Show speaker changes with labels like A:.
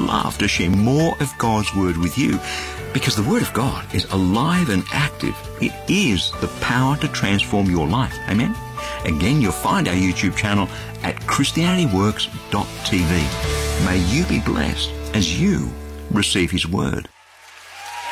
A: love to share more of God's Word with you, because the Word of God is alive and active. It is the power to transform your life. Amen? Again, you'll find our YouTube channel at ChristianityWorks.tv. May you be blessed as you receive His Word.